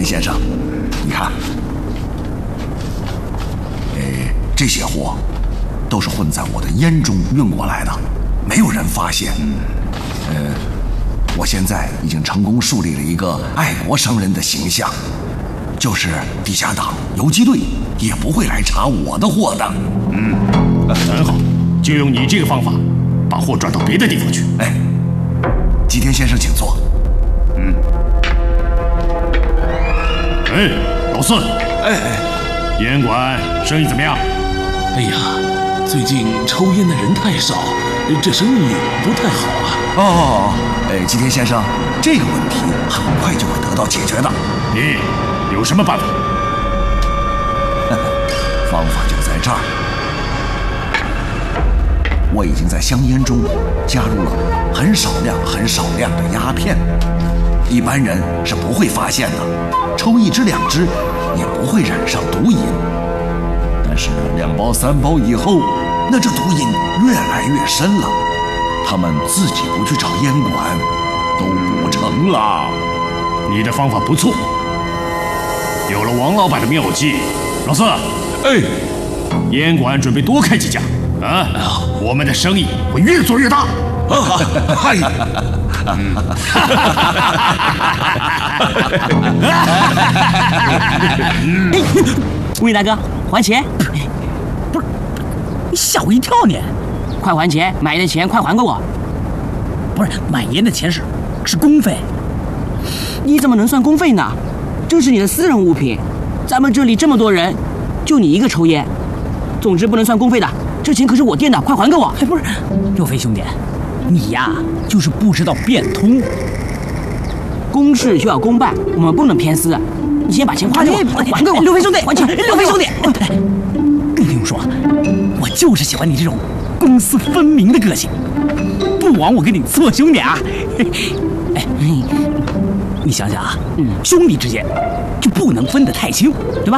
田先生，你看，这些货都是混在我的烟中运过来的，没有人发现。我现在已经成功树立了一个爱国商人的形象，就是地下党、游击队也不会来查我的货的。 很好，就用你这个方法，把货转到别的地方去。 吉田先生，请坐。 老四，烟馆生意怎么样？ 哎呀，最近抽烟的人太少，这生意不太好啊。 吉田先生，这个问题很快就会得到解决的。 你有什么办法？ 方法就在这儿。我已经在香烟中加入了很少量的鸦片，一般人是不会发现的，抽1支2支也不会染上毒瘾。但是2包3包以后，那这毒瘾越来越深了，他们自己不去找烟馆都不成了。 你的方法不错，有了王老板的妙计，老四，烟馆准备多开几家我们的生意会越做越大。 魏大哥，还钱！ 不是，你吓我一跳你！ 快还钱！买的钱快还给我！ 不是，买烟的钱是公费。 你怎么能算公费呢？这是你的私人物品，咱们这里这么多人，就你一个抽烟。总之不能算公费的，这钱可是我垫的，快还给我！ 不是，六飞兄弟，你呀就是不知道变通。 公事就要公办，我们不能偏私。你先把钱花给我，还给我！ 六飞兄弟， 还钱！ 六飞兄弟，你听我说，我就是喜欢你这种公私分明的个性，不枉我跟你做兄弟啊！你想想啊，兄弟之间就不能分得太清，对吧？